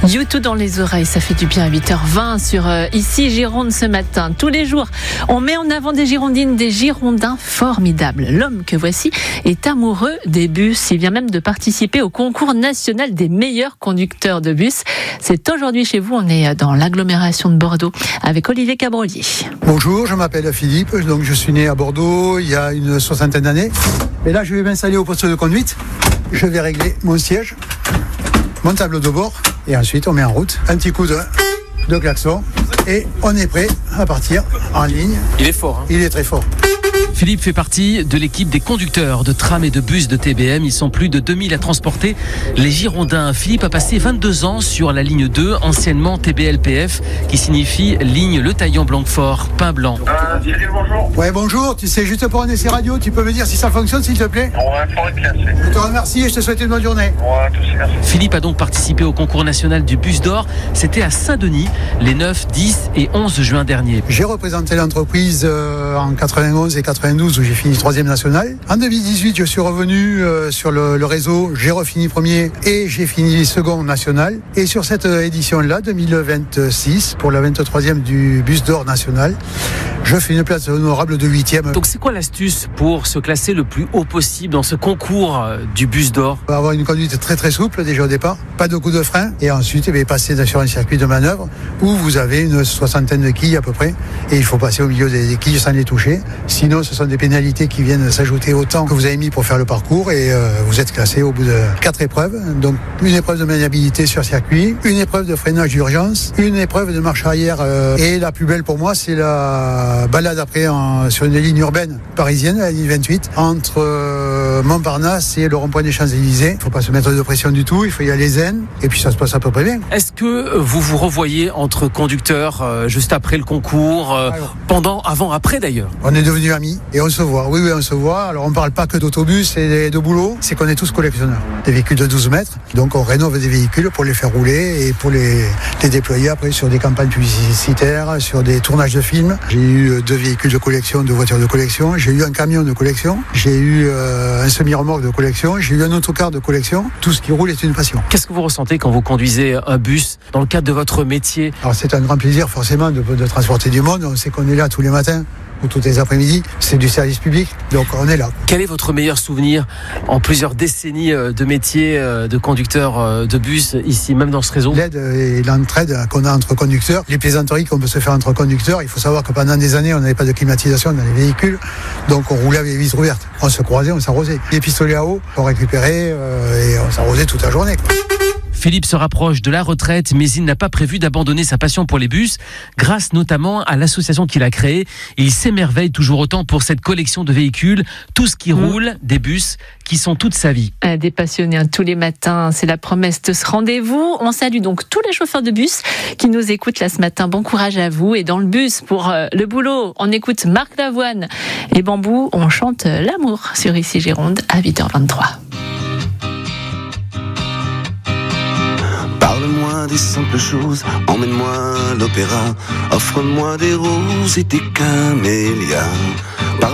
YouTube dans les oreilles, ça fait du bien à 8h20 sur Ici Gironde ce matin. Tous les jours, on met en avant des Girondines, des Girondins formidables. L'homme que voici est amoureux des bus. Il vient même de participer au concours national des meilleurs conducteurs de bus. C'est aujourd'hui chez vous, on est dans l'agglomération de Bordeaux avec Olivier Cabrolier. Bonjour, je m'appelle Philippe, donc je suis né à Bordeaux il y a une 60aine d'années. Et là, je vais m'installer au poste de conduite. Je vais régler mon siège, mon tableau de bord, et ensuite on met en route. Un petit coup de klaxon, et on est prêt à partir en ligne. Il est fort, hein ? Il est très fort. Philippe fait partie de l'équipe des conducteurs de tram et de bus de TBM. Ils sont plus de 2000 à transporter les Girondins. Philippe a passé 22 ans sur la ligne 2, anciennement TBLPF, qui signifie ligne Le Taillon-Blanquefort, pain blanc. Cyril, bonjour. Ouais, bonjour, tu sais, juste pour un essai radio, tu peux me dire si ça fonctionne, s'il te plaît ? Ouais, faudrait bien, c'est. Je te remercie et je te souhaite une bonne journée. Ouais, tout merci. Philippe a donc participé au concours national du bus d'or. C'était à Saint-Denis, les 9, 10 et 11 juin dernier. J'ai représenté l'entreprise en 91 et 92 où j'ai fini 3e national. En 2018, je suis revenu sur le réseau, j'ai refini premier et j'ai fini 2e national. Et sur cette édition-là, 2026, pour la 23e du bus d'or national, je fais une place honorable de 8e. Donc c'est quoi l'astuce pour se classer le plus haut possible dans ce concours du bus d'or ? On va avoir une conduite très très souple déjà au départ, pas de coup de frein, et ensuite passer sur un circuit de manœuvre où vous avez une 60aine de quilles à peu près, et il faut passer au milieu des quilles sans les toucher. Sinon, ce sont des pénalités qui viennent s'ajouter au temps que vous avez mis pour faire le parcours, et vous êtes classé au bout de 4 épreuves. Donc une épreuve de maniabilité sur circuit, une épreuve de freinage d'urgence, une épreuve de marche arrière, et la plus belle pour moi, c'est la balade après sur une ligne urbaine parisienne, la ligne 28, entre Montparnasse et le rond-point des Champs-Élysées. Il ne faut pas se mettre de pression du tout, il faut y aller zen, et puis ça se passe à peu près bien. Est-ce que vous vous revoyez entre conducteurs juste après le concours, pendant, avant, après d'ailleurs ? On est devenus amis et on se voit. Oui, on se voit. Alors on ne parle pas que d'autobus et de boulot, c'est qu'on est tous collectionneurs. Des véhicules de 12 mètres, donc on rénove des véhicules pour les faire rouler et pour les déployer après sur des campagnes publicitaires, sur des tournages de films. J'ai eu 2 véhicules de collection, 2 voitures de collection, j'ai eu un camion de collection, j'ai eu un semi-remorque de collection, j'ai eu un autocar de collection. Tout ce qui roule est une passion. Qu'est-ce que vous ressentez quand vous conduisez un bus dans le cadre de votre métier ? Alors c'est un grand plaisir forcément de transporter du monde. On sait qu'on est là tous les matins ou tous les après-midi, c'est du service public, donc on est là. Quel est votre meilleur souvenir en plusieurs décennies de métier de conducteur de bus ici, même dans ce réseau ? L'aide et l'entraide qu'on a entre conducteurs, les plaisanteries qu'on peut se faire entre conducteurs. Il faut savoir que pendant des années, on n'avait pas de climatisation dans les véhicules, donc on roulait avec les vitres ouvertes. On se croisait, on s'arrosait. Les pistolets à eau, on récupérait et on s'arrosait toute la journée. Philippe se rapproche de la retraite, mais il n'a pas prévu d'abandonner sa passion pour les bus, grâce notamment à l'association qu'il a créée. Il s'émerveille toujours autant pour cette collection de véhicules, tout ce qui roule, des bus qui sont toute sa vie. Des passionnés tous les matins, c'est la promesse de ce rendez-vous. On salue donc tous les chauffeurs de bus qui nous écoutent là ce matin. Bon courage à vous. Et dans le bus, pour le boulot, on écoute Marc Lavoine et Bambou. On chante l'amour sur Ici Gironde à 8h23. Parle-moi des simples choses, emmène-moi à l'opéra, offre-moi des roses et des camélias.